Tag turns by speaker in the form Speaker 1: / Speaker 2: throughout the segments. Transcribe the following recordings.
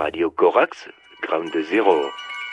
Speaker 1: Radio Korax, Ground Zero.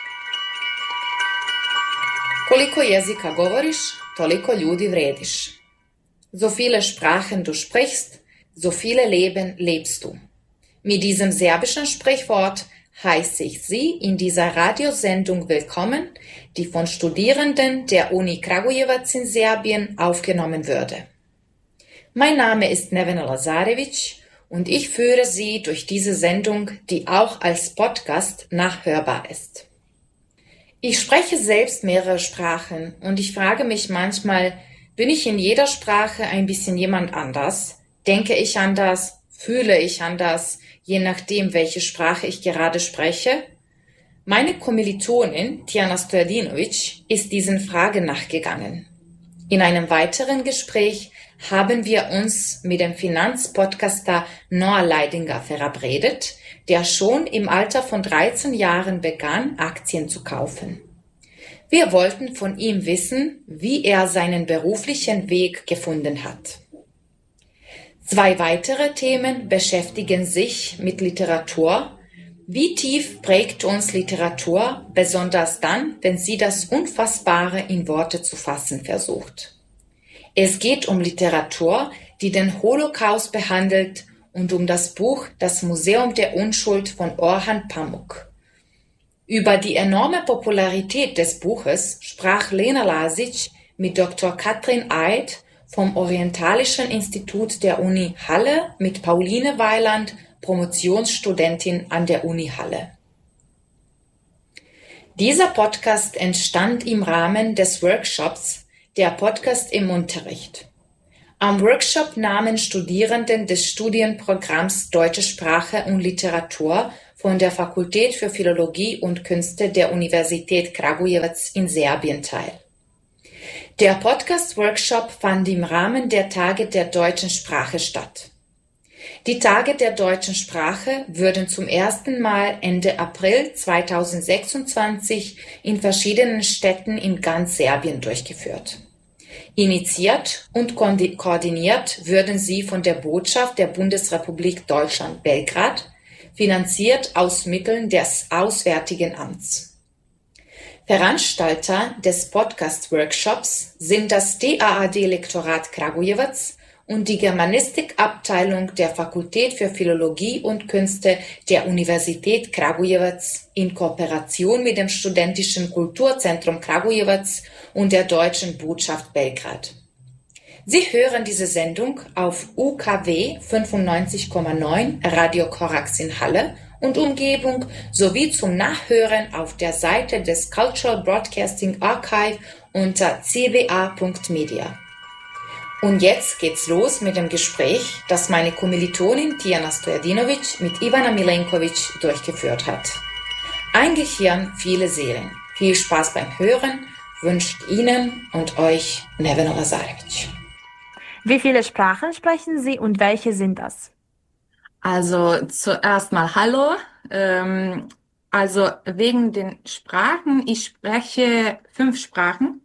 Speaker 2: Koliko jezika govoriš, toliko ljudi vrediš. So viele Sprachen du sprichst, so viele Leben lebst du. Mit diesem serbischen Sprichwort heiße ich Sie in dieser Radiosendung willkommen, die von Studierenden der Uni Kragujevac in Serbien aufgenommen würde. Mein Name ist Nevena Lazarevic und ich führe Sie durch diese Sendung, die auch als Podcast nachhörbar ist. Ich spreche selbst mehrere Sprachen und ich frage mich manchmal, bin ich in jeder Sprache ein bisschen jemand anders? Denke ich anders? Fühle ich anders? Je nachdem, welche Sprache ich gerade spreche? Meine Kommilitonin Tijana Stojadinovic ist diesen Fragen nachgegangen. In einem weiteren Gespräch haben wir uns mit dem Finanzpodcaster Noah Leidinger verabredet, der schon im Alter von 13 Jahren begann, Aktien zu kaufen. Wir wollten von ihm wissen, wie er seinen beruflichen Weg gefunden hat. Zwei weitere Themen beschäftigen sich mit Literatur. Wie tief prägt uns Literatur, besonders dann, wenn sie das Unfassbare in Worte zu fassen versucht? Es geht um Literatur, die den Holocaust behandelt und um das Buch Das Museum der Unschuld von Orhan Pamuk. Über die enorme Popularität des Buches sprach Lena Lasic mit Dr. Katrin Eid vom Orientalischen Institut der Uni Halle mit Pauline Weiland, Promotionsstudentin an der Uni Halle. Dieser Podcast entstand im Rahmen des Workshops Der Podcast im Unterricht. Am Workshop nahmen Studierenden des Studienprogramms Deutsche Sprache und Literatur von der Fakultät für Philologie und Künste der Universität Kragujevac in Serbien teil. Der Podcast-Workshop fand im Rahmen der Tage der deutschen Sprache statt. Die Tage der deutschen Sprache würden zum ersten Mal Ende April 2026 in verschiedenen Städten in ganz Serbien durchgeführt. Initiiert und koordiniert würden sie von der Botschaft der Bundesrepublik Deutschland Belgrad, finanziert aus Mitteln des Auswärtigen Amts. Veranstalter des Podcast-Workshops sind das DAAD-Lektorat Kragujevac und die Germanistikabteilung der Fakultät für Philologie und Künste der Universität Kragujevac in Kooperation mit dem Studentischen Kulturzentrum Kragujevac und der Deutschen Botschaft Belgrad. Sie hören diese Sendung auf UKW 95,9 Radio Korax in Halle und Umgebung sowie zum Nachhören auf der Seite des Cultural Broadcasting Archive unter cba.media. Und jetzt geht's los mit dem Gespräch, das meine Kommilitonin Tijana Stojadinovic mit Ivana Milenkovic durchgeführt hat. Ein Gehirn, viele Seelen. Viel Spaß beim Hören wünscht Ihnen und euch Nevena Lazarevic.
Speaker 3: Wie viele Sprachen sprechen Sie und welche sind das?
Speaker 4: Also zuerst mal Hallo. Also wegen den Sprachen, ich spreche 5 Sprachen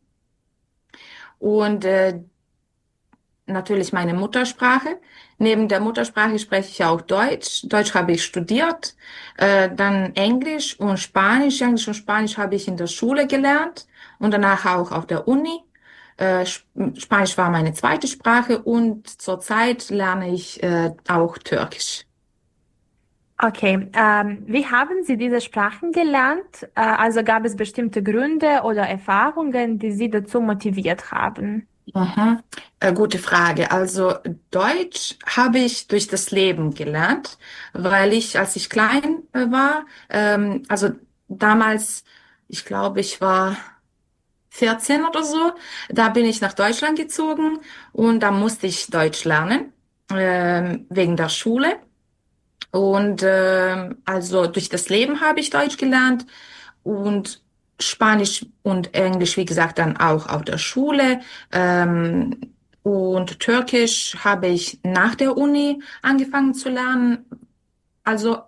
Speaker 4: und natürlich meine Muttersprache. Neben der Muttersprache spreche ich auch Deutsch. Deutsch habe ich studiert, dann Englisch und Spanisch. Englisch und Spanisch habe ich in der Schule gelernt und danach auch auf der Uni. Spanisch war meine zweite Sprache und zurzeit lerne ich auch Türkisch.
Speaker 3: Okay, wie haben Sie diese Sprachen gelernt? Also gab es bestimmte Gründe oder Erfahrungen, die Sie dazu motiviert haben?
Speaker 4: Aha. Gute Frage. Also Deutsch habe ich durch das Leben gelernt, weil ich, als ich klein war, also damals, ich glaube, ich war 14 oder so, da bin ich nach Deutschland gezogen und da musste ich Deutsch lernen, wegen der Schule. Und also durch das Leben habe ich Deutsch gelernt und Spanisch und Englisch, wie gesagt, dann auch auf der Schule. Und Türkisch habe ich nach der Uni angefangen zu lernen. Also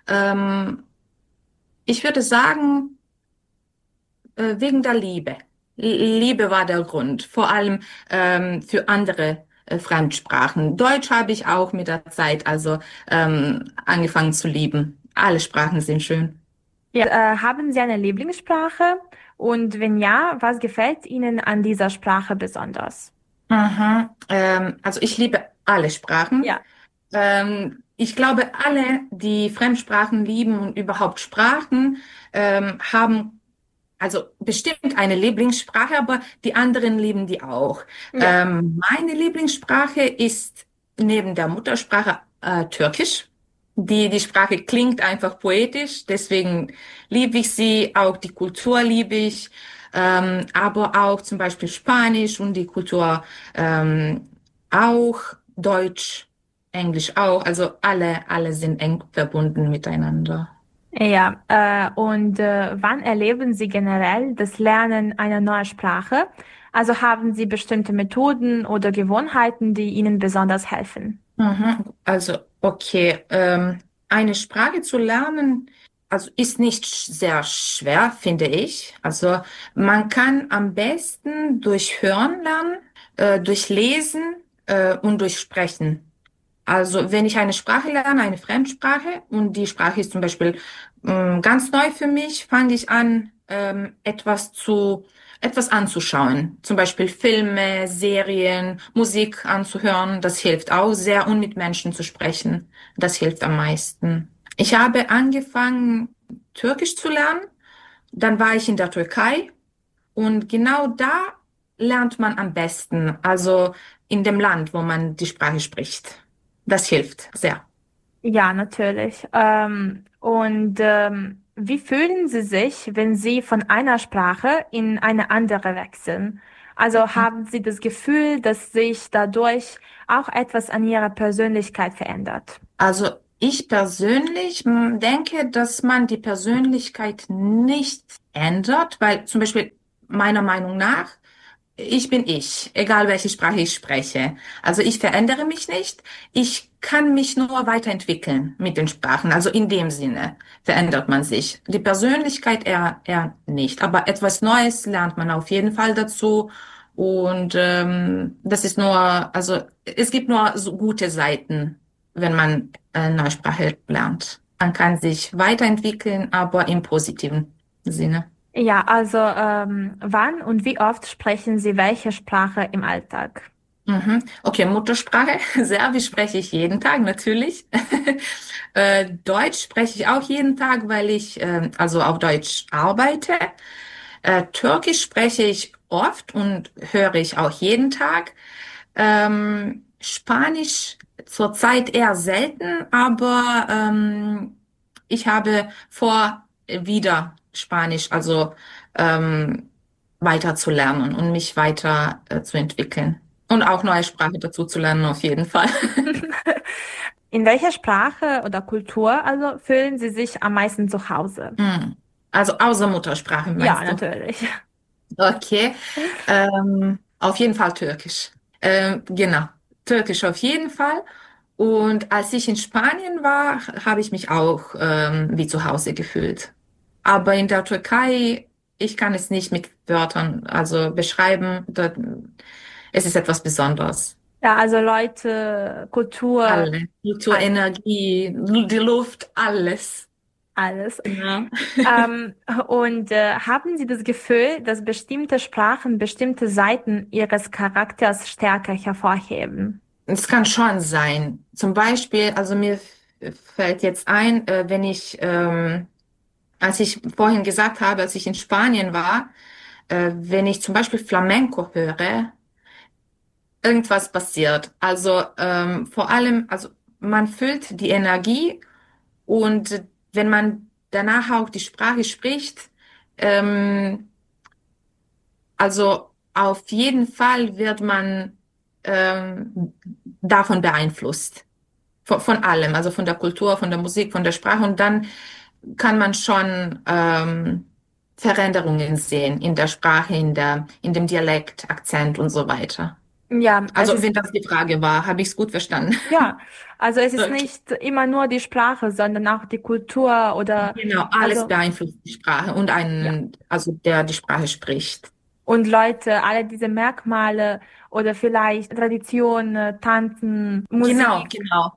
Speaker 4: ich würde sagen, wegen der Liebe. Liebe war der Grund, vor allem für andere Fremdsprachen. Deutsch habe ich auch mit der Zeit also angefangen zu lieben. alle Sprachen sind schön.
Speaker 3: Ja, haben Sie eine Lieblingssprache? Und wenn ja, was gefällt Ihnen an dieser Sprache besonders?
Speaker 4: Aha. Also ich liebe alle Sprachen.
Speaker 3: Ja,
Speaker 4: Ich glaube, alle, die Fremdsprachen lieben und überhaupt Sprachen, haben also bestimmt eine Lieblingssprache, aber die anderen lieben die auch.
Speaker 3: ja.
Speaker 4: Meine Lieblingssprache ist neben der Muttersprache Türkisch. Die Sprache klingt einfach poetisch, deswegen liebe ich sie, auch die Kultur liebe ich, aber auch zum Beispiel Spanisch und die Kultur auch, Deutsch, Englisch auch, also alle sind eng verbunden miteinander.
Speaker 3: Ja, und wann erleben Sie generell das Lernen einer neuen Sprache? Also haben Sie bestimmte Methoden oder Gewohnheiten, die Ihnen besonders helfen?
Speaker 4: Mhm. Also, okay, eine Sprache zu lernen, also ist nicht sehr schwer, finde ich. Also man kann am besten durch Hören lernen, durch Lesen, und durch Sprechen. Also wenn ich eine Sprache lerne, eine Fremdsprache, und die Sprache ist zum Beispiel ganz neu für mich, fange ich an, etwas anzuschauen. Zum Beispiel Filme, Serien, Musik anzuhören. Das hilft auch sehr, und mit Menschen zu sprechen. Das hilft am meisten. Ich habe angefangen, Türkisch zu lernen. Dann war ich in der Türkei, und genau da lernt man am besten, also in dem Land, wo man die Sprache spricht. Das hilft sehr.
Speaker 3: Ja, natürlich. Und wie fühlen Sie sich, wenn Sie von einer Sprache in eine andere wechseln? Also haben Sie das Gefühl, dass sich dadurch auch etwas an Ihrer Persönlichkeit verändert?
Speaker 4: Also ich persönlich denke, dass man die Persönlichkeit nicht ändert, weil zum Beispiel meiner Meinung nach, ich bin ich, egal welche Sprache ich spreche. Also ich verändere mich nicht. Ich kann mich nur weiterentwickeln mit den Sprachen. Also in dem Sinne verändert man sich. Die Persönlichkeit eher nicht. Aber etwas Neues lernt man auf jeden Fall dazu. Und das ist nur, also es gibt nur so gute Seiten, wenn man eine neue Sprache lernt. Man kann sich weiterentwickeln, aber im positiven Sinne.
Speaker 3: Ja, also wann und wie oft sprechen Sie welche Sprache im Alltag?
Speaker 4: Mhm. Okay, Muttersprache. Serbisch spreche ich jeden Tag, natürlich. Deutsch spreche ich auch jeden Tag, weil ich also auf Deutsch arbeite. Türkisch spreche ich oft und höre ich auch jeden Tag. Spanisch zurzeit eher selten, aber ich habe vor, wieder Spanisch, also ähm, weiter zu lernen und mich weiter zu entwickeln. Und auch neue Sprache dazu zu lernen, auf jeden Fall.
Speaker 3: In welcher Sprache oder Kultur also fühlen Sie sich am meisten zu Hause?
Speaker 4: Hm. Also außer Muttersprache,
Speaker 3: Ja,
Speaker 4: meinst du?
Speaker 3: natürlich.
Speaker 4: Okay. Auf jeden Fall Türkisch. Genau. Türkisch auf jeden Fall. Und als ich in Spanien war, habe ich mich auch wie zu Hause gefühlt. Aber in der Türkei, ich kann es nicht mit Wörtern also beschreiben. Es ist etwas Besonderes.
Speaker 3: Ja, also Leute, Kultur,
Speaker 4: Alle. Kultur,
Speaker 3: all-
Speaker 4: Energie, die Luft, alles.
Speaker 3: alles.
Speaker 4: Ja.
Speaker 3: Ähm, und haben Sie das Gefühl, dass bestimmte Sprachen bestimmte Seiten Ihres Charakters stärker hervorheben?
Speaker 4: Es kann schon sein. Zum Beispiel, also mir fällt jetzt ein, wenn ich, als ich vorhin gesagt habe, als ich in Spanien war, wenn ich zum Beispiel Flamenco höre, irgendwas passiert. Also vor allem, also man fühlt die Energie, und wenn man danach auch die Sprache spricht, ähm, also auf jeden Fall wird man davon beeinflusst. Von allem, also von der Kultur, von der Musik, von der Sprache. Und dann kann man schon Veränderungen sehen in der Sprache, in dem Dialekt, Akzent und so weiter.
Speaker 3: Ja, es
Speaker 4: Also
Speaker 3: ist,
Speaker 4: wenn das die Frage war, habe ich es gut verstanden.
Speaker 3: ja, also es ist
Speaker 4: Okay.
Speaker 3: nicht immer nur die Sprache, sondern auch die Kultur oder,
Speaker 4: Genau, alles
Speaker 3: also,
Speaker 4: beeinflusst die Sprache und
Speaker 3: ja.
Speaker 4: also der die Sprache spricht.
Speaker 3: Und Leute, alle diese Merkmale oder vielleicht Traditionen, Tanzen,
Speaker 4: Genau,
Speaker 3: Musik,
Speaker 4: genau.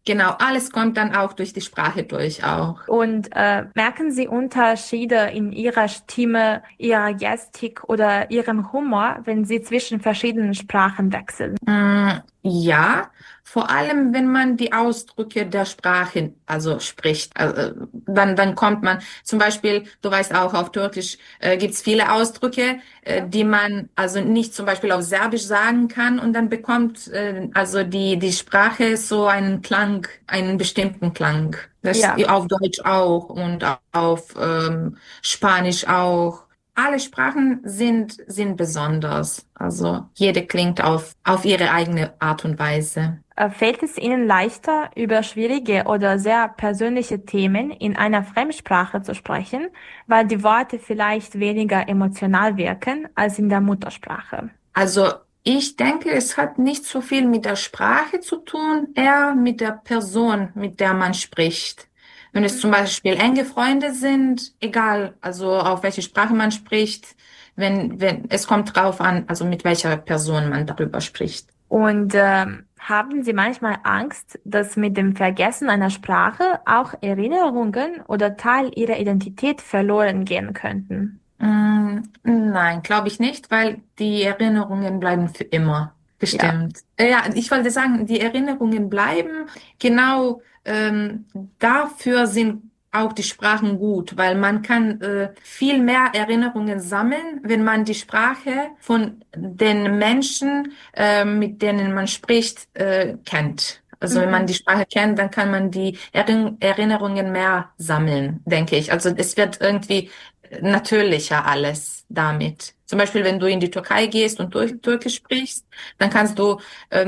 Speaker 4: Genau, alles kommt dann auch durch die Sprache durch auch.
Speaker 3: Und merken Sie Unterschiede in Ihrer Stimme, Ihrer Gestik oder Ihrem Humor, wenn Sie zwischen verschiedenen Sprachen wechseln?
Speaker 4: Ja, vor allem wenn man die Ausdrücke der Sprache also spricht, dann kommt man zum Beispiel, du weißt auch, auf Türkisch gibt's viele Ausdrücke, die man also nicht zum Beispiel auf Serbisch sagen kann und dann bekommt also die Sprache so einen Klang, einen bestimmten Klang. Das
Speaker 3: Ja.
Speaker 4: auf Deutsch auch und auf Spanisch auch. Alle Sprachen sind besonders. Also jede klingt auf ihre eigene Art und Weise.
Speaker 3: Fällt es Ihnen leichter, über schwierige oder sehr persönliche Themen in einer Fremdsprache zu sprechen, weil die Worte vielleicht weniger emotional wirken als in der Muttersprache?
Speaker 4: Also ich denke, es hat nicht so viel mit der Sprache zu tun, eher mit der Person, mit der man spricht. Wenn es zum Beispiel enge Freunde sind, egal, also auf welche Sprache man spricht, wenn es kommt drauf an, also mit welcher Person man darüber spricht.
Speaker 3: Und haben Sie manchmal Angst, dass mit dem Vergessen einer Sprache auch Erinnerungen oder Teil Ihrer Identität verloren gehen könnten?
Speaker 4: Nein, glaube ich nicht, weil die Erinnerungen bleiben für immer.
Speaker 3: Ja.
Speaker 4: Bestimmt. Ja, ich wollte sagen, die Erinnerungen bleiben. Genau, dafür sind auch die Sprachen gut, weil man kann viel mehr Erinnerungen sammeln, wenn man die Sprache von den Menschen, mit denen man spricht, kennt. Also wenn man
Speaker 3: Mhm.
Speaker 4: die Sprache kennt, dann kann man die Erinnerungen mehr sammeln, denke ich. Also es wird irgendwie natürlicher alles damit. Zum Beispiel, wenn du in die Türkei gehst und Türkisch sprichst, dann kannst du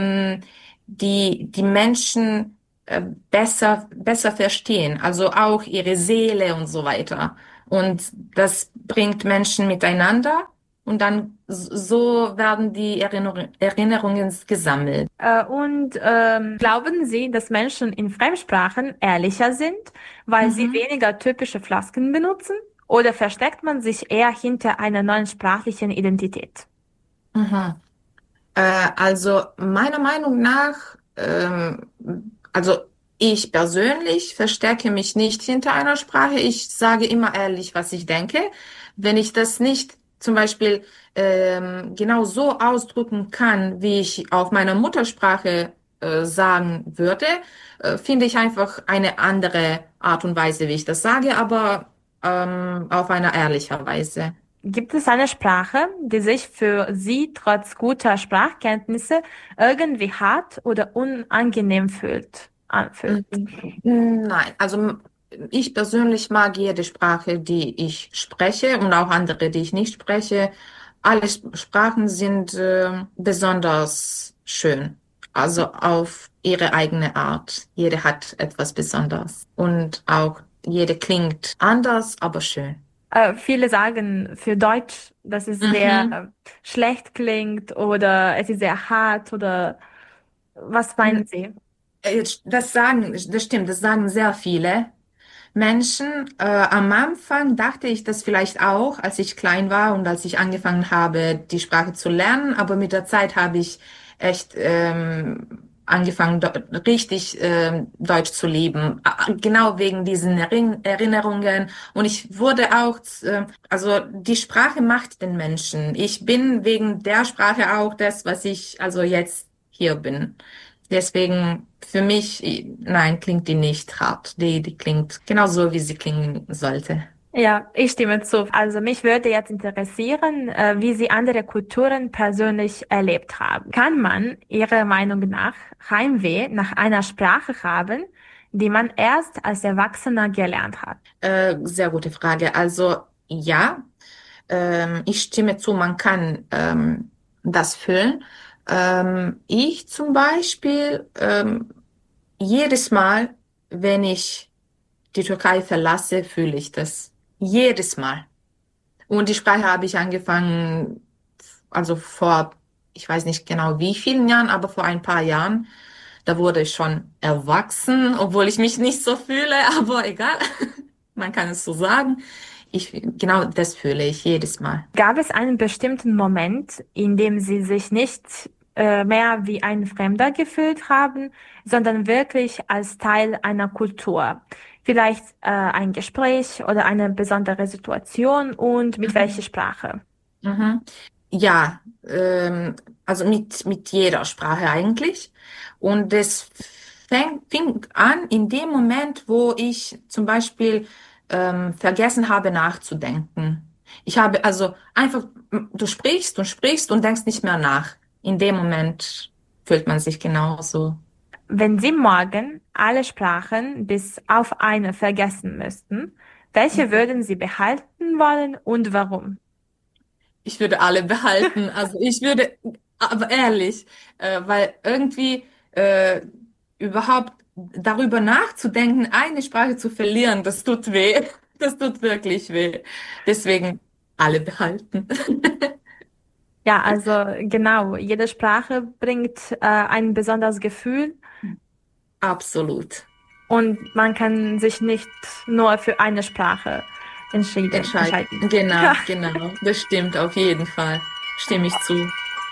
Speaker 4: die Menschen besser verstehen, also auch ihre Seele und so weiter. Und das bringt Menschen miteinander und dann so werden die Erinnerungen gesammelt.
Speaker 3: Und glauben Sie, dass Menschen in Fremdsprachen ehrlicher sind, weil sie
Speaker 4: Mhm.
Speaker 3: weniger typische Floskeln benutzen? Oder versteckt man sich eher hinter einer neuen sprachlichen Identität?
Speaker 4: Mhm. Also meiner Meinung nach, also ich persönlich verstecke mich nicht hinter einer Sprache. Ich sage immer ehrlich, was ich denke. Wenn ich das nicht zum Beispiel genau so ausdrücken kann, wie ich auf meiner Muttersprache sagen würde, finde ich einfach eine andere Art und Weise, wie ich das sage, aber auf einer ehrlicher Weise.
Speaker 3: Gibt es eine Sprache, die sich für Sie trotz guter Sprachkenntnisse irgendwie hart oder unangenehm anfühlt?
Speaker 4: Nein, also ich persönlich mag jede Sprache, die ich spreche und auch andere, die ich nicht spreche. Alle Sprachen sind besonders schön, also auf ihre eigene Art. Jede hat etwas Besonderes und auch jede klingt anders, aber schön.
Speaker 3: Viele sagen für Deutsch, dass es sehr
Speaker 4: Mhm.
Speaker 3: schlecht klingt oder es ist sehr hart oder was meinen Sie?
Speaker 4: Das stimmt, das sagen sehr viele Menschen. Am Anfang dachte ich das vielleicht auch, als ich klein war und als ich angefangen habe, die Sprache zu lernen. Aber mit der Zeit habe ich echt angefangen, richtig Deutsch zu lieben. Genau wegen diesen Erinnerungen. Und ich wurde auch, also die Sprache macht den Menschen. Ich bin wegen der Sprache auch das, was ich also jetzt hier bin. Deswegen für mich, nein, klingt die nicht hart. Die klingt genauso, wie sie klingen sollte.
Speaker 3: Ja, ich stimme zu. Also mich würde jetzt interessieren, wie Sie andere Kulturen persönlich erlebt haben. Kann man Ihrer Meinung nach Heimweh nach einer Sprache haben, die man erst als Erwachsener gelernt hat?
Speaker 4: Sehr gute Frage. Also ja, ich stimme zu, man kann das fühlen. Ich zum Beispiel, jedes Mal, wenn ich die Türkei verlasse, fühle ich das. Jedes Mal. Und die Sprache habe ich angefangen, also vor, ich weiß nicht genau wie vielen Jahren, aber vor ein paar Jahren. Da wurde ich schon erwachsen, obwohl ich mich nicht so fühle, aber egal. Man kann es so sagen. Genau das fühle ich jedes Mal.
Speaker 3: Gab es einen bestimmten Moment, in dem Sie sich nicht mehr wie ein Fremder gefühlt haben, sondern wirklich als Teil einer Kultur. Vielleicht ein Gespräch oder eine besondere Situation und mit welcher Sprache.
Speaker 4: Mhm. Ja, also mit jeder Sprache eigentlich. Und es fing an in dem Moment, wo ich zum Beispiel vergessen habe nachzudenken. Ich habe also einfach, du sprichst und sprichst und denkst nicht mehr nach. In dem Moment fühlt man sich genauso.
Speaker 3: Wenn Sie morgen alle Sprachen bis auf eine vergessen müssten, welche würden Sie behalten wollen und warum?
Speaker 4: Ich würde alle behalten. Also ich würde, aber ehrlich, weil irgendwie überhaupt darüber nachzudenken, eine Sprache zu verlieren, das tut weh. Das tut wirklich weh. Deswegen alle behalten.
Speaker 3: Ja, also genau, jede Sprache bringt ein besonderes Gefühl
Speaker 4: Absolut.
Speaker 3: und man kann sich nicht nur für eine Sprache entscheiden.
Speaker 4: Genau,
Speaker 3: Ja.
Speaker 4: genau. Das stimmt auf jeden Fall. Stimme ich zu.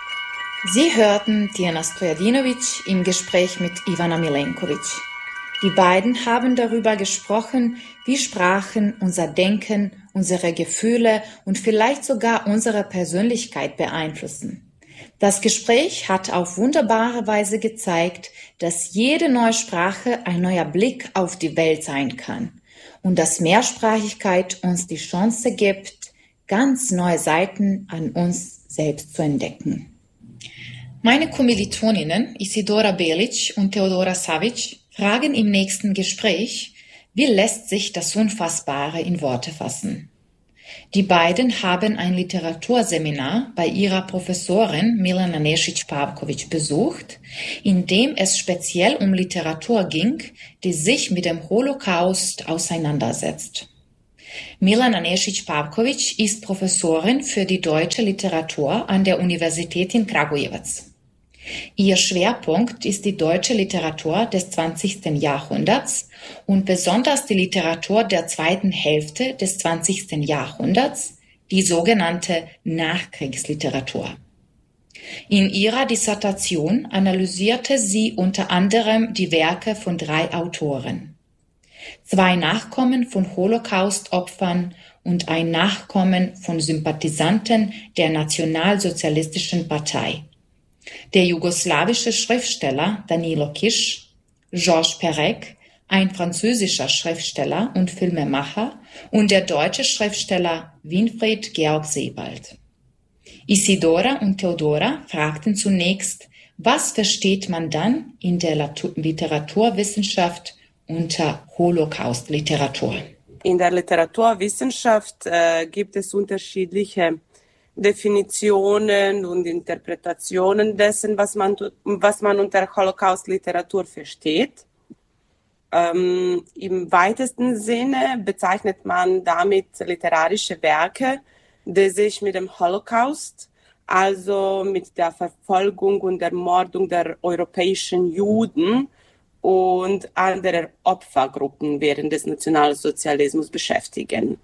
Speaker 2: Sie hörten Diana Stojadinovic im Gespräch mit Ivana Milenkovic. Die beiden haben darüber gesprochen, wie Sprachen unser Denken, unsere Gefühle und vielleicht sogar unsere Persönlichkeit beeinflussen. Das Gespräch hat auf wunderbare Weise gezeigt, dass jede neue Sprache ein neuer Blick auf die Welt sein kann und dass Mehrsprachigkeit uns die Chance gibt, ganz neue Seiten an uns selbst zu entdecken. Meine Kommilitoninnen Isidora Belic und Theodora Savic fragen im nächsten Gespräch, wie lässt sich das Unfassbare in Worte fassen? Die beiden haben ein Literaturseminar bei ihrer Professorin Milena Nesic-Pavkovic besucht, in dem es speziell um Literatur ging, die sich mit dem Holocaust auseinandersetzt. Milena Nesic-Pavkovic ist Professorin für die deutsche Literatur an der Universität in Kragujevac. Ihr Schwerpunkt ist die deutsche Literatur des 20. Jahrhunderts und besonders die Literatur der zweiten Hälfte des 20. Jahrhunderts, die sogenannte Nachkriegsliteratur. In ihrer Dissertation analysierte sie unter anderem die Werke von 3 Autoren. 2 Nachkommen von Holocaust-Opfern und ein Nachkommen von Sympathisanten der Nationalsozialistischen Partei. Der jugoslawische Schriftsteller Danilo Kiš, Georges Perec, ein französischer Schriftsteller und Filmemacher und der deutsche Schriftsteller Winfried Georg Sebald. Isidora und Theodora fragten zunächst, was versteht man dann in der Literaturwissenschaft unter Holocaust-Literatur?
Speaker 5: In der Literaturwissenschaft gibt es unterschiedliche Definitionen und Interpretationen dessen, was man unter Holocaust-Literatur versteht. Im weitesten Sinne bezeichnet man damit literarische Werke, die sich mit dem Holocaust, also mit der Verfolgung und Ermordung der europäischen Juden und anderer Opfergruppen während des Nationalsozialismus beschäftigen.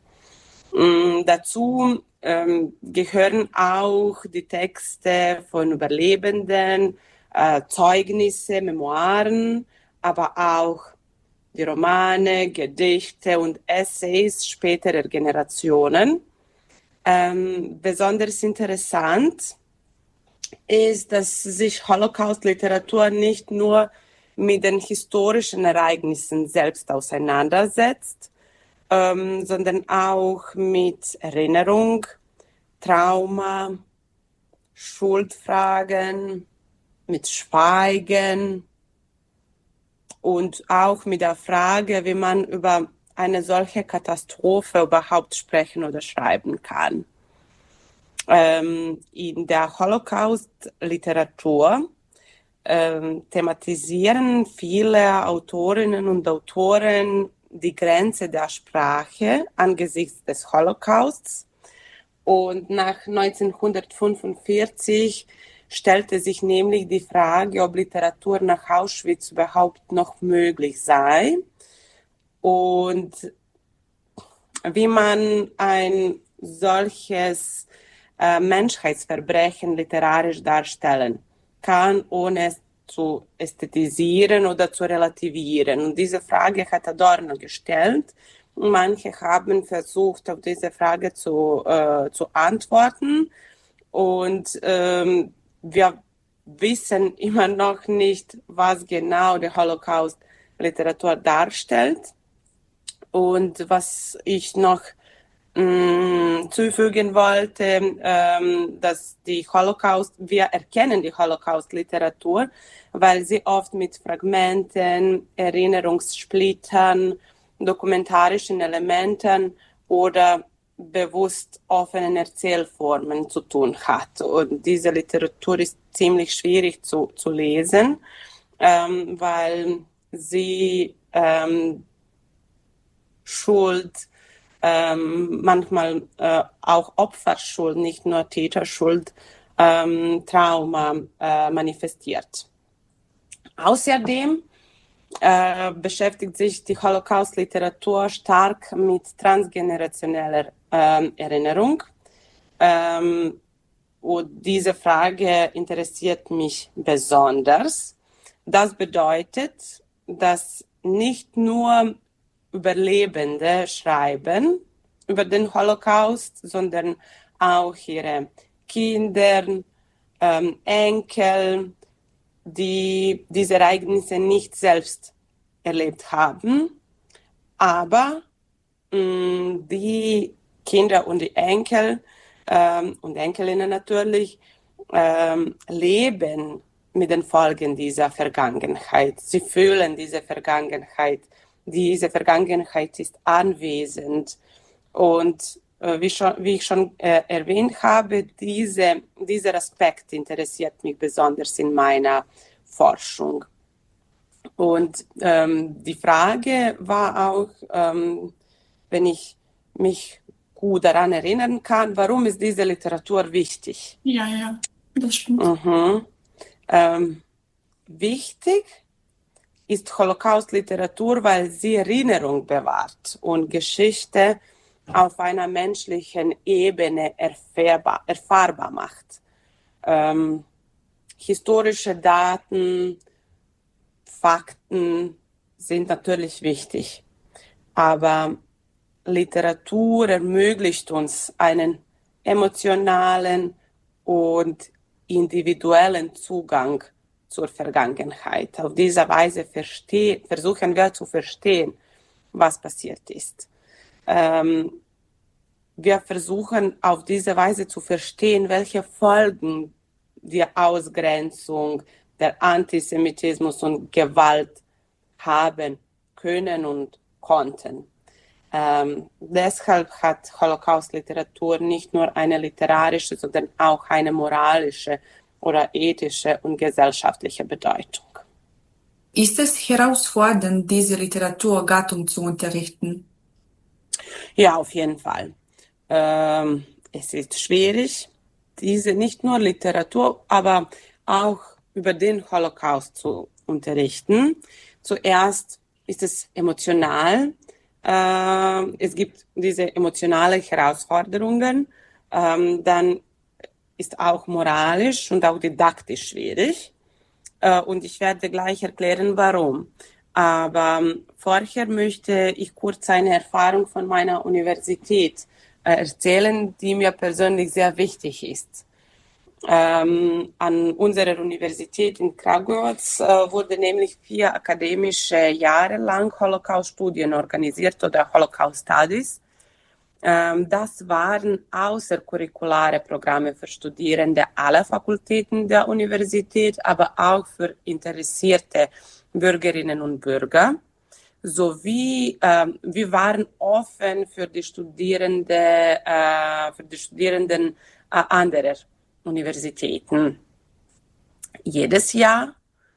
Speaker 5: Dazu gehören auch die Texte von Überlebenden, Zeugnisse, Memoiren, aber auch die Romane, Gedichte und Essays späterer Generationen. Besonders interessant ist, dass sich Holocaust-Literatur nicht nur mit den historischen Ereignissen selbst auseinandersetzt, sondern auch mit Erinnerung, Trauma, Schuldfragen, mit Schweigen und auch mit der Frage, wie man über eine solche Katastrophe überhaupt sprechen oder schreiben kann. In der Holocaust-Literatur thematisieren viele Autorinnen und Autoren die Grenze der Sprache angesichts des Holocausts. Und nach 1945 stellte sich nämlich die Frage, ob Literatur nach Auschwitz überhaupt noch möglich sei und wie man ein solches Menschheitsverbrechen literarisch darstellen kann, ohne es zu ästhetisieren oder zu relativieren. Und diese Frage hat Adorno gestellt. Manche haben versucht, auf diese Frage zu antworten. Und wir wissen immer noch nicht, was genau die Holocaust-Literatur darstellt. Und was ich noch zufügen wollte, dass wir erkennen die Holocaust-Literatur, weil sie oft mit Fragmenten, Erinnerungssplittern, dokumentarischen Elementen oder bewusst offenen Erzählformen zu tun hat. Und diese Literatur ist ziemlich schwierig zu lesen, weil sie Schuld, manchmal auch Opferschuld, nicht nur Täterschuld, Trauma manifestiert. Außerdem beschäftigt sich die Holocaust-Literatur stark mit transgenerationeller Erinnerung. Und diese Frage interessiert mich besonders. Das bedeutet, dass nicht nur Überlebende schreiben über den Holocaust, sondern auch ihre Kinder, Enkel, die diese Ereignisse nicht selbst erlebt haben, aber die Kinder und die Enkel und Enkelinnen natürlich leben mit den Folgen dieser Vergangenheit. Sie fühlen diese Vergangenheit. Diese Vergangenheit ist anwesend. Und wie ich schon erwähnt habe, dieser Aspekt interessiert mich besonders in meiner Forschung. Und die Frage war auch, wenn ich mich gut daran erinnern kann, warum ist diese Literatur wichtig?
Speaker 6: Ja, das stimmt.
Speaker 5: Wichtig ist Holocaust-Literatur, weil sie Erinnerung bewahrt und Geschichte auf einer menschlichen Ebene erfahrbar macht. Historische Daten, Fakten sind natürlich wichtig, aber Literatur ermöglicht uns einen emotionalen und individuellen Zugang zur Vergangenheit. Auf diese Weise versuchen wir zu verstehen, was passiert ist. Wir versuchen auf diese Weise zu verstehen, welche Folgen die Ausgrenzung, der Antisemitismus und Gewalt haben können und konnten. Deshalb hat Holocaust-Literatur nicht nur eine literarische, sondern auch eine moralische oder ethische und gesellschaftliche Bedeutung.
Speaker 6: Ist es herausfordernd, diese Literaturgattung zu unterrichten?
Speaker 5: Ja, auf jeden Fall. Es ist schwierig, diese nicht nur Literatur, aber auch über den Holocaust zu unterrichten. Zuerst ist es emotional. Es gibt diese emotionalen Herausforderungen. Dann ist auch moralisch und auch didaktisch schwierig. Und ich werde gleich erklären, warum. Aber vorher möchte ich kurz eine Erfahrung von meiner Universität erzählen, die mir persönlich sehr wichtig ist. An unserer Universität in Kragujevac wurde nämlich 4 akademische Jahre lang Holocaust-Studien organisiert oder Holocaust-Studies. Das waren außercurriculare Programme für Studierende aller Fakultäten der Universität, aber auch für interessierte Bürgerinnen und Bürger. Sowie wir waren offen für die Studierenden anderer Universitäten. Jedes Jahr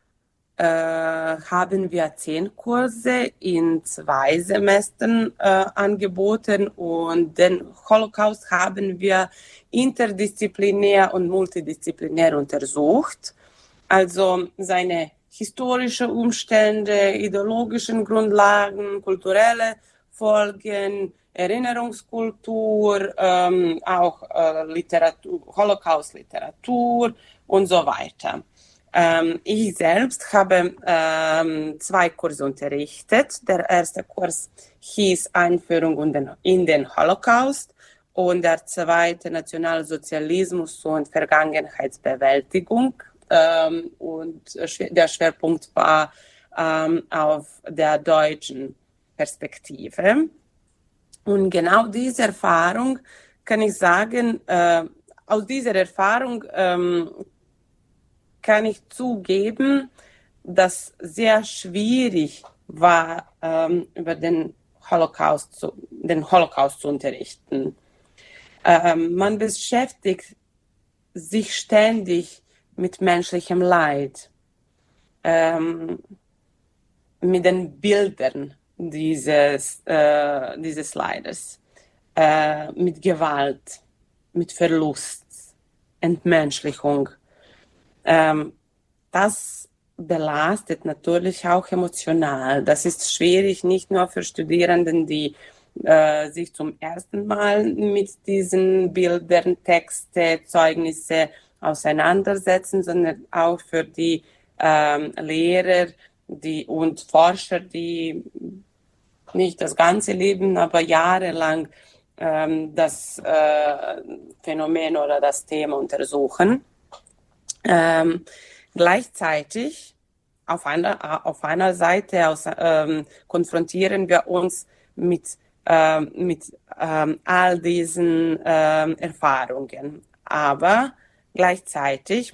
Speaker 5: haben wir 10 Kurse in 2 Semestern angeboten und den Holocaust haben wir interdisziplinär und multidisziplinär untersucht. Also seine historische Umstände, ideologischen Grundlagen, kulturelle Folgen, Erinnerungskultur, auch Literatur, Holocaust-Literatur und so weiter. Ich selbst habe 2 Kurse unterrichtet. Der erste Kurs hieß Einführung in den Holocaust und der zweite Nationalsozialismus und Vergangenheitsbewältigung. Und der Schwerpunkt war auf der deutschen Perspektive. Und genau diese Erfahrung kann ich sagen, aus dieser Erfahrung kann ich zugeben, dass sehr schwierig war, über den Holocaust zu unterrichten. Man beschäftigt sich ständig mit menschlichem Leid, mit den Bildern dieses Leides, mit Gewalt, mit Verlust, Entmenschlichung. Das belastet natürlich auch emotional. Das ist schwierig, nicht nur für Studierenden, die sich zum ersten Mal mit diesen Bildern, Texte, Zeugnisse auseinandersetzen, sondern auch für die Lehrer und Forscher, die nicht das ganze Leben, aber jahrelang das Phänomen oder das Thema untersuchen. Gleichzeitig auf einer Seite konfrontieren wir uns mit all diesen Erfahrungen. Aber gleichzeitig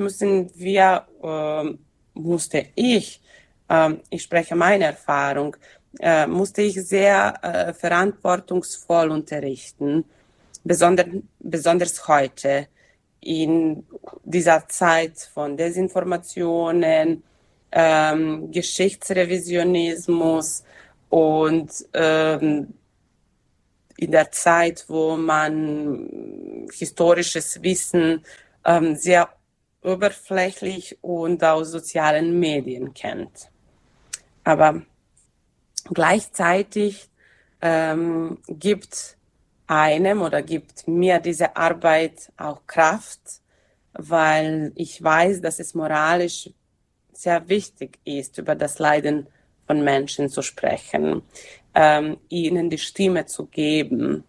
Speaker 5: ich spreche meine Erfahrung, musste ich sehr verantwortungsvoll unterrichten, besonders heute in dieser Zeit von Desinformationen, Geschichtsrevisionismus und in der Zeit, wo man historisches Wissen sehr oberflächlich und aus sozialen Medien kennt. Aber gleichzeitig gibt mir diese Arbeit auch Kraft, weil ich weiß, dass es moralisch sehr wichtig ist, über das Leiden von Menschen zu sprechen, ihnen die Stimme zu geben,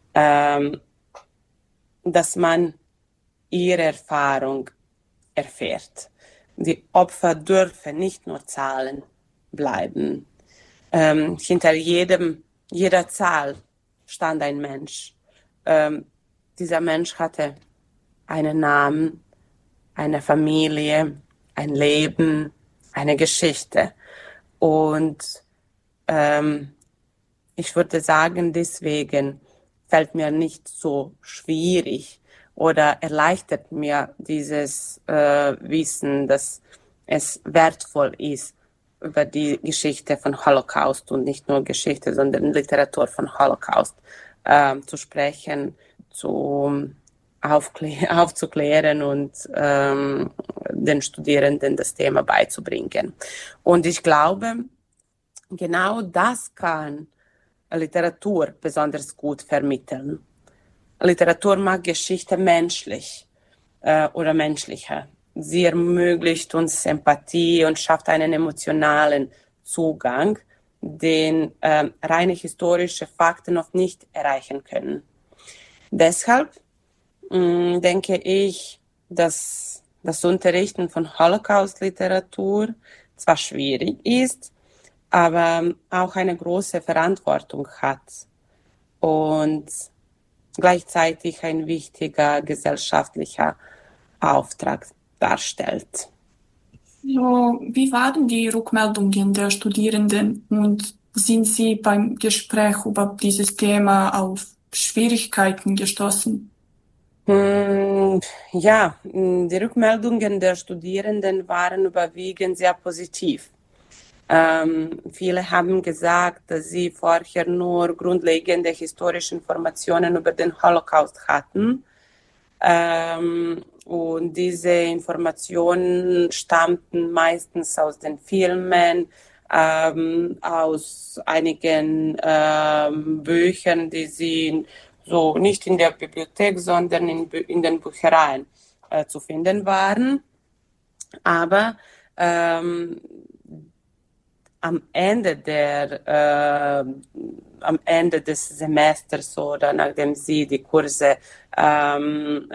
Speaker 5: dass man ihre Erfahrung erfährt. Die Opfer dürfen nicht nur Zahlen bleiben. Hinter jeder Zahl stand ein Mensch. Dieser Mensch hatte einen Namen, eine Familie, ein Leben, eine Geschichte. Und ich würde sagen, deswegen fällt mir nicht so schwierig oder erleichtert mir dieses Wissen, dass es wertvoll ist, über die Geschichte von Holocaust und nicht nur Geschichte, sondern Literatur von Holocaust zu sprechen, aufzuklären und den Studierenden das Thema beizubringen. Und ich glaube, genau das kann Literatur besonders gut vermitteln. Literatur macht Geschichte menschlich oder menschlicher. Sie ermöglicht uns Empathie und schafft einen emotionalen Zugang, den reine historische Fakten oft nicht erreichen können. Deshalb denke ich, dass das Unterrichten von Holocaust-Literatur zwar schwierig ist, aber auch eine große Verantwortung hat und gleichzeitig ein wichtiger gesellschaftlicher Auftrag darstellt.
Speaker 6: So, wie waren die Rückmeldungen der Studierenden und sind Sie beim Gespräch über dieses Thema auf Schwierigkeiten gestoßen?
Speaker 5: Ja, die Rückmeldungen der Studierenden waren überwiegend sehr positiv. Viele haben gesagt, dass sie vorher nur grundlegende historische Informationen über den Holocaust hatten. Und diese Informationen stammten meistens aus den Filmen, aus einigen Büchern, die sie so nicht in der Bibliothek, sondern in den Büchereien zu finden waren. Aber am Ende des Semesters oder nachdem sie die Kurse an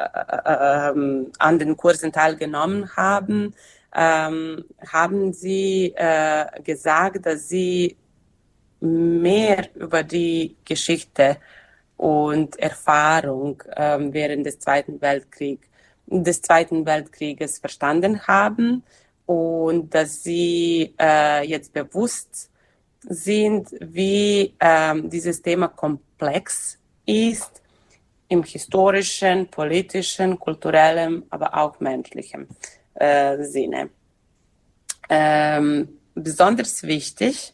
Speaker 5: den Kursen teilgenommen haben, haben sie gesagt, dass sie mehr über die Geschichte und Erfahrung während des Zweiten Weltkrieges verstanden haben und dass sie jetzt bewusst sind, wie dieses Thema komplex ist im historischen, politischen, kulturellen, aber auch menschlichen Sinne. Besonders wichtig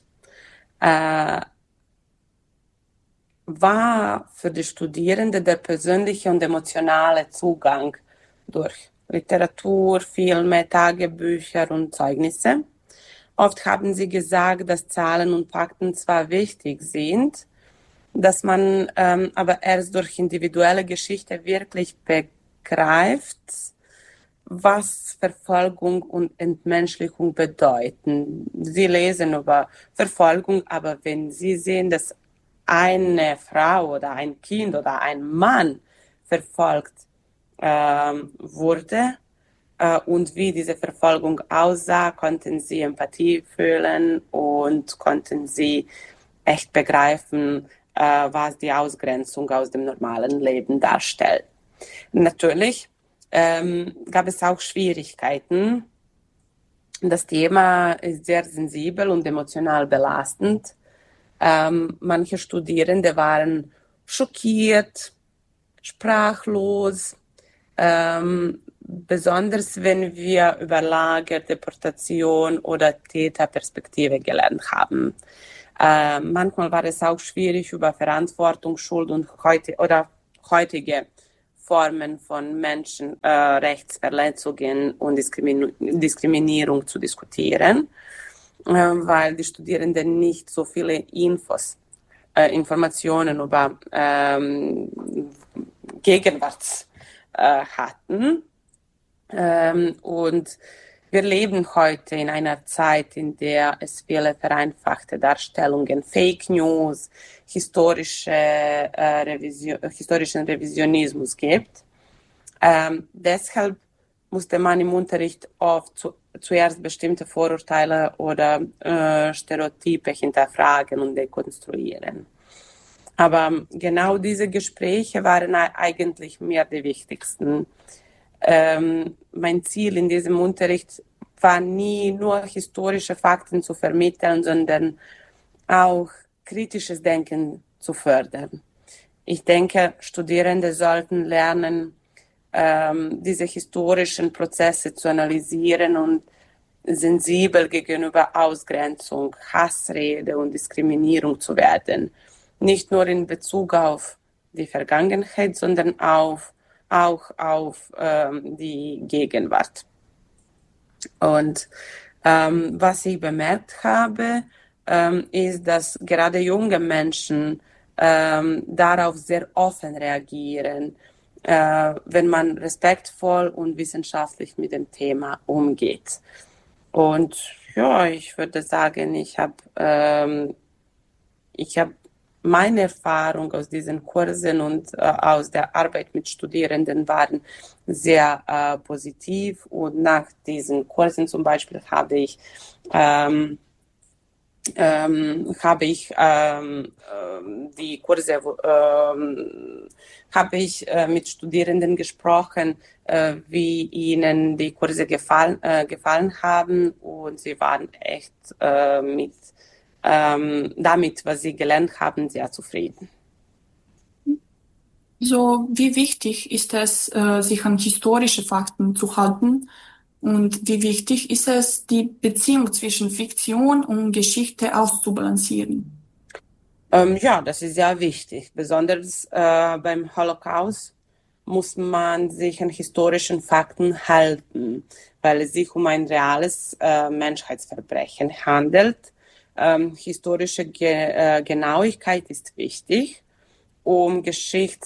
Speaker 5: war für die Studierenden der persönliche und emotionale Zugang durch Literatur, Filme, Tagebücher und Zeugnisse. Oft haben sie gesagt, dass Zahlen und Fakten zwar wichtig sind, dass man aber erst durch individuelle Geschichte wirklich begreift, was Verfolgung und Entmenschlichung bedeuten. Sie lesen über Verfolgung, aber wenn sie sehen, dass eine Frau oder ein Kind oder ein Mann verfolgt wurde und wie diese Verfolgung aussah, konnten sie Empathie fühlen und konnten sie echt begreifen, was die Ausgrenzung aus dem normalen Leben darstellt. Natürlich gab es auch Schwierigkeiten. Das Thema ist sehr sensibel und emotional belastend. Manche Studierende waren schockiert, sprachlos, besonders wenn wir über Lager, Deportation oder Täterperspektive gelernt haben. Manchmal war es auch schwierig, über Verantwortung, Schuld und heutige Formen von Menschenrechtsverletzungen und Diskriminierung zu diskutieren, weil die Studierenden nicht so viele Informationen über Gegenwart hatten. Und wir leben heute in einer Zeit, in der es viele vereinfachte Darstellungen, Fake News, historischen Revisionismus gibt. Deshalb musste man im Unterricht oft zuerst bestimmte Vorurteile oder Stereotype hinterfragen und dekonstruieren. Aber genau diese Gespräche waren eigentlich mir die wichtigsten. Mein Ziel in diesem Unterricht war nie nur historische Fakten zu vermitteln, sondern auch kritisches Denken zu fördern. Ich denke, Studierende sollten lernen, diese historischen Prozesse zu analysieren und sensibel gegenüber Ausgrenzung, Hassrede und Diskriminierung zu werden. Nicht nur in Bezug auf die Vergangenheit, sondern auch auf die Gegenwart. Und was ich bemerkt habe, ist, dass gerade junge Menschen darauf sehr offen reagieren, wenn man respektvoll und wissenschaftlich mit dem Thema umgeht. Und ja, ich würde sagen, ich habe meine Erfahrung aus diesen Kursen und aus der Arbeit mit Studierenden waren sehr positiv. Und nach diesen Kursen zum Beispiel habe ich die Kurse habe ich mit Studierenden gesprochen, wie ihnen die Kurse gefallen haben, und sie waren echt damit, was sie gelernt haben, sehr zufrieden.
Speaker 6: So, wie wichtig ist es, sich an historische Fakten zu halten? Und wie wichtig ist es, die Beziehung zwischen Fiktion und Geschichte auszubalancieren?
Speaker 5: Ja, das ist sehr wichtig. Besonders beim Holocaust muss man sich an historischen Fakten halten, weil es sich um ein reales Menschheitsverbrechen handelt. Historische Genauigkeit ist wichtig, um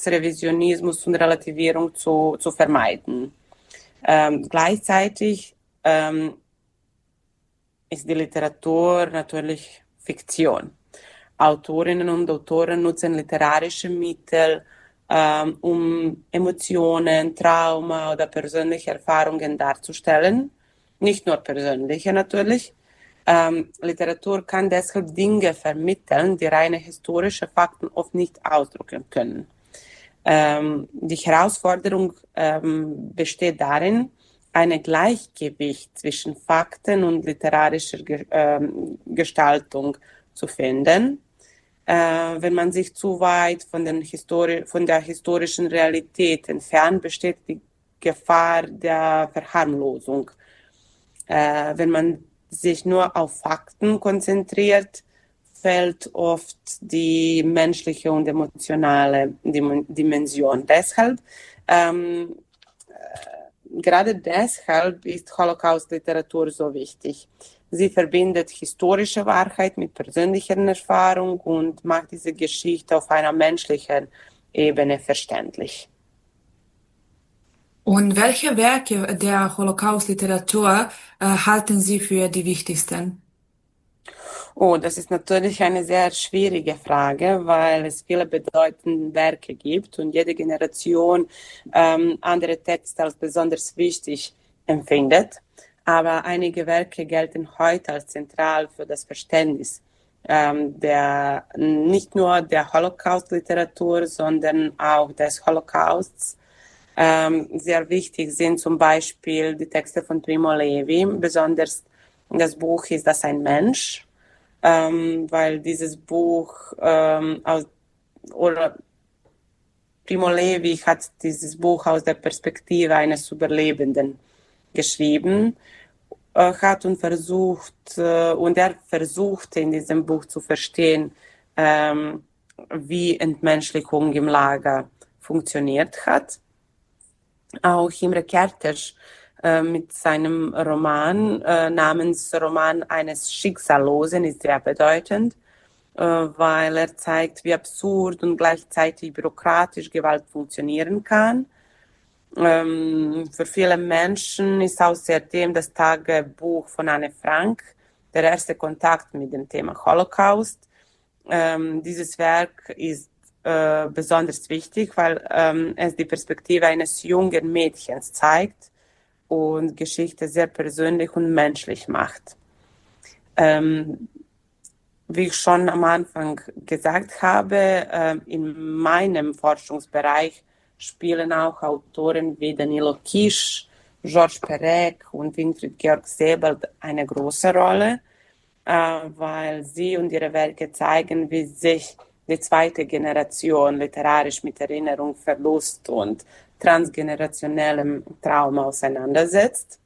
Speaker 5: Geschichtsrevisionismus und Relativierung zu vermeiden. Gleichzeitig ist die Literatur natürlich Fiktion. Autorinnen und Autoren nutzen literarische Mittel, um Emotionen, Trauma oder persönliche Erfahrungen darzustellen. Nicht nur persönliche natürlich. Literatur kann deshalb Dinge vermitteln, die reine historische Fakten oft nicht ausdrücken können. Die Herausforderung besteht darin, ein Gleichgewicht zwischen Fakten und literarischer Gestaltung zu finden. Wenn man sich zu weit von der historischen Realität entfernt, besteht die Gefahr der Verharmlosung. Wenn man sich nur auf Fakten konzentriert, fällt oft die menschliche und emotionale Dimension. Gerade deshalb ist Holocaust-Literatur so wichtig. Sie verbindet historische Wahrheit mit persönlicher Erfahrung und macht diese Geschichte auf einer menschlichen Ebene verständlich.
Speaker 7: Und welche Werke der Holocaust-Literatur halten Sie für die wichtigsten?
Speaker 5: Oh, das ist natürlich eine sehr schwierige Frage, weil es viele bedeutende Werke gibt und jede Generation andere Texte als besonders wichtig empfindet. Aber einige Werke gelten heute als zentral für das Verständnis nicht nur der Holocaust-Literatur, sondern auch des Holocausts. Sehr wichtig sind zum Beispiel die Texte von Primo Levi, besonders das Buch Ist das ein Mensch? Weil dieses Buch Primo Levi hat dieses Buch aus der Perspektive eines Überlebenden geschrieben, er versuchte in diesem Buch zu verstehen, wie Entmenschlichung im Lager funktioniert hat. Auch Imre Kertész mit seinem Roman namens Roman eines Schicksallosen ist sehr bedeutend, weil er zeigt, wie absurd und gleichzeitig bürokratisch Gewalt funktionieren kann. Für viele Menschen ist außerdem das Tagebuch von Anne Frank der erste Kontakt mit dem Thema Holocaust. Dieses Werk ist besonders wichtig, weil es die Perspektive eines jungen Mädchens zeigt und Geschichte sehr persönlich und menschlich macht. Wie ich schon am Anfang gesagt habe, in meinem Forschungsbereich spielen auch Autoren wie Danilo Kish, Georges Perec und Winfried Georg Sebald eine große Rolle, weil sie und ihre Werke zeigen, wie sich die zweite Generation literarisch mit Erinnerung, Verlust und transgenerationellem Trauma auseinandersetzt.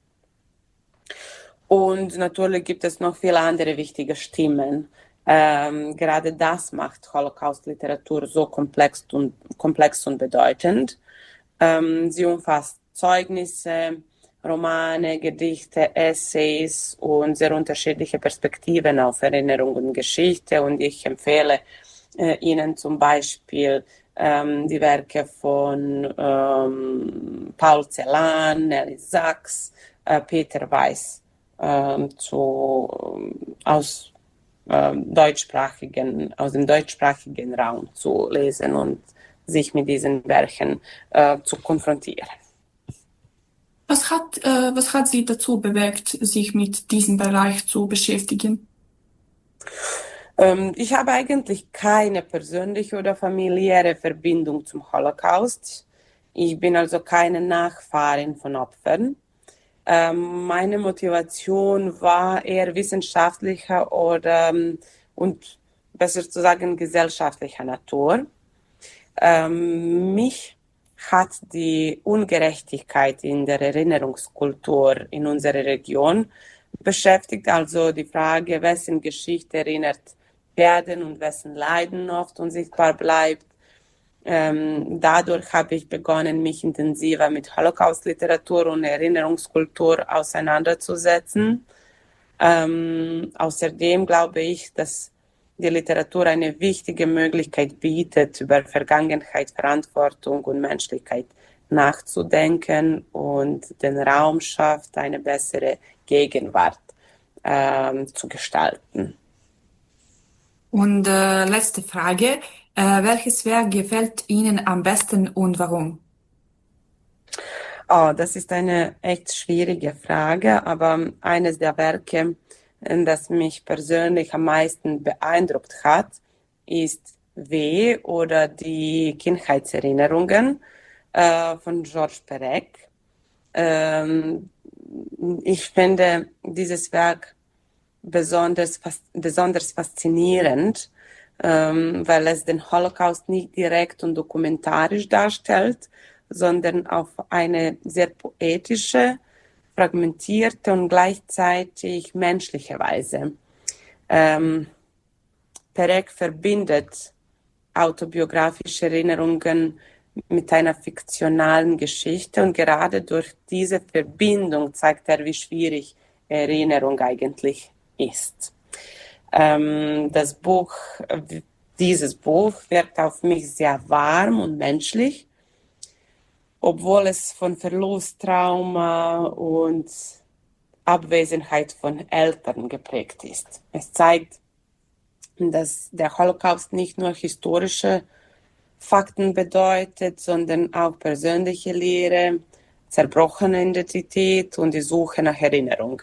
Speaker 5: Und natürlich gibt es noch viele andere wichtige Stimmen. Gerade das macht Holocaust-Literatur so komplex und bedeutend. Sie umfasst Zeugnisse, Romane, Gedichte, Essays und sehr unterschiedliche Perspektiven auf Erinnerung und Geschichte. Und ich empfehle Ihnen zum Beispiel die Werke von Paul Celan, Nelly Sachs, Peter Weiss aus dem deutschsprachigen Raum zu lesen und sich mit diesen Werken zu konfrontieren.
Speaker 6: Was hat Sie dazu bewegt, sich mit diesem Bereich zu beschäftigen?
Speaker 5: Ich habe eigentlich keine persönliche oder familiäre Verbindung zum Holocaust. Ich bin also keine Nachfahrin von Opfern. Meine Motivation war eher wissenschaftlicher und besser zu sagen gesellschaftlicher Natur. Mich hat die Ungerechtigkeit in der Erinnerungskultur in unserer Region beschäftigt, also die Frage, wessen Geschichte erinnert werden und wessen Leiden oft unsichtbar bleibt. Dadurch habe ich begonnen, mich intensiver mit Holocaust-Literatur und Erinnerungskultur auseinanderzusetzen. Außerdem glaube ich, dass die Literatur eine wichtige Möglichkeit bietet, über Vergangenheit, Verantwortung und Menschlichkeit nachzudenken und den Raum schafft, eine bessere Gegenwart zu gestalten.
Speaker 7: Und letzte Frage. Welches Werk gefällt Ihnen am besten und warum?
Speaker 5: Oh, das ist eine echt schwierige Frage, aber eines der Werke, das mich persönlich am meisten beeindruckt hat, ist W oder die Kindheitserinnerungen von Georges Perec. Ich finde dieses Werk besonders faszinierend, weil es den Holocaust nicht direkt und dokumentarisch darstellt, sondern auf eine sehr poetische, fragmentierte und gleichzeitig menschliche Weise. Perec verbindet autobiografische Erinnerungen mit einer fiktionalen Geschichte und gerade durch diese Verbindung zeigt er, wie schwierig Erinnerung eigentlich ist. Dieses Buch wirkt auf mich sehr warm und menschlich, obwohl es von Verlust, Trauma und Abwesenheit von Eltern geprägt ist. Es zeigt, dass der Holocaust nicht nur historische Fakten bedeutet, sondern auch persönliche Lehre, zerbrochene Identität und die Suche nach Erinnerung.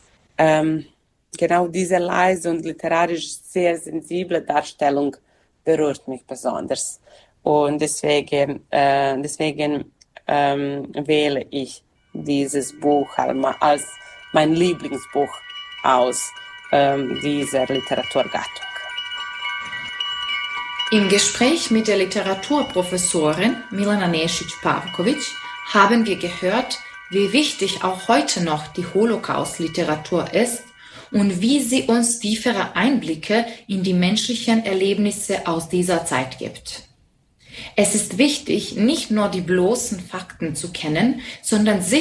Speaker 5: Genau diese leise und literarisch sehr sensible Darstellung berührt mich besonders. Und deswegen wähle ich dieses Buch als mein Lieblingsbuch aus dieser Literaturgattung.
Speaker 2: Im Gespräch mit der Literaturprofessorin Milena Nešić-Pavković haben wir gehört, wie wichtig auch heute noch die Holocaust-Literatur ist und wie sie uns tiefere Einblicke in die menschlichen Erlebnisse aus dieser Zeit gibt. Es ist wichtig, nicht nur die bloßen Fakten zu kennen, sondern sich